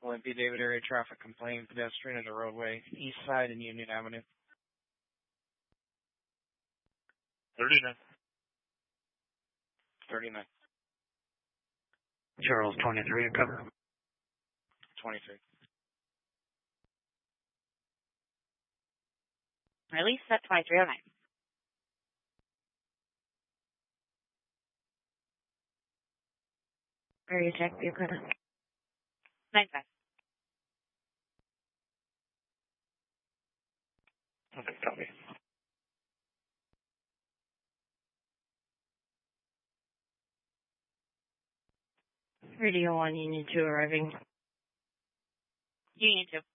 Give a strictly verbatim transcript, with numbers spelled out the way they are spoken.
Olympia David area traffic complaint, pedestrian at the roadway, east side and Union Avenue. thirty-nine. thirty-nine. Charles twenty-three, cover. twenty-three. Release set twenty-three oh nine. Area check, vehicle. nine five. Okay, copy. Radio one, Union two arriving. Union two.